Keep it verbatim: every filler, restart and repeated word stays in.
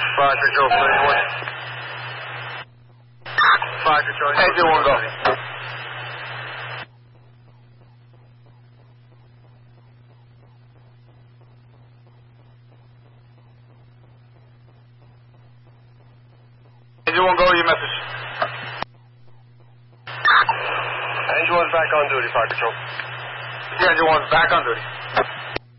Five control, thirty-one. Five control. Engine one, go. Engine one, go, your message. Engine one's back on duty, five control. Yeah, engine one's back on duty.